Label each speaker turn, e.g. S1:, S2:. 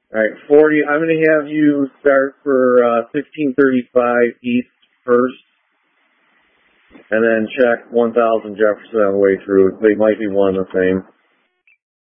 S1: All right, 40. I'm going to have you start for 1535 East first, and then check 1000 Jefferson on the way through. They might be one and the same.